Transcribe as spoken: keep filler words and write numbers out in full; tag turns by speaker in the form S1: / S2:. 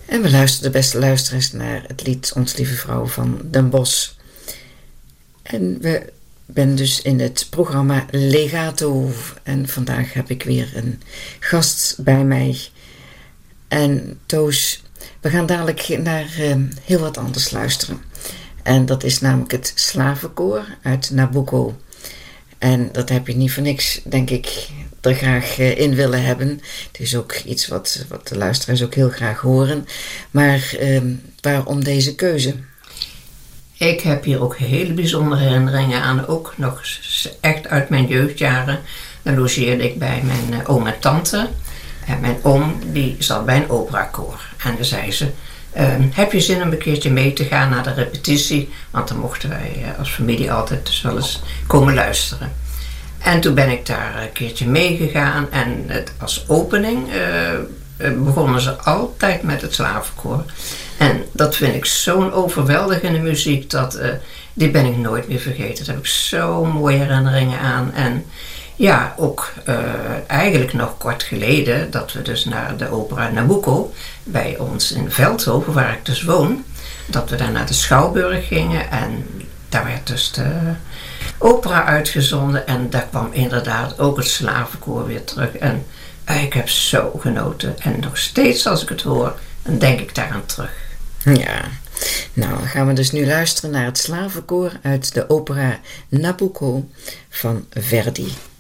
S1: En we luisterden, beste luisteraars, naar het lied Ons Lieve Vrouw van Den Bosch. En we ben dus in het programma Legato. En vandaag heb ik weer een gast bij mij. En Toos, we gaan dadelijk naar uh, heel wat anders luisteren. En dat is namelijk het Slavenkoor uit Nabucco. En dat heb je niet voor niks, denk ik, er graag uh, in willen hebben. Het is ook iets wat, wat de luisteraars ook heel graag horen. Maar uh, waarom deze keuze?
S2: Ik heb hier ook hele bijzondere herinneringen aan. Ook nog echt uit mijn jeugdjaren. Dan logeerde ik bij mijn uh, oom en tante. En mijn oom die zat bij een operakoor. En dan zei ze... Uh, heb je zin om een keertje mee te gaan naar de repetitie? Want dan mochten wij uh, als familie altijd dus wel eens komen luisteren. En toen ben ik daar een keertje meegegaan. En het, als opening uh, begonnen ze altijd met het slavenkoor. En dat vind ik zo'n overweldigende muziek. Dat, uh, die ben ik nooit meer vergeten. Daar heb ik zo'n mooie herinneringen aan. En ja, ook uh, eigenlijk nog kort geleden dat we dus naar de opera Nabucco bij ons in Veldhoven, waar ik dus woon, dat we daar naar de Schouwburg gingen en daar werd dus de opera uitgezonden en daar kwam inderdaad ook het slavenkoor weer terug en uh, ik heb zo genoten en nog steeds als ik het hoor, dan denk ik daaraan terug.
S1: Ja, nou dan gaan we dus nu luisteren naar het slavenkoor uit de opera Nabucco van Verdi.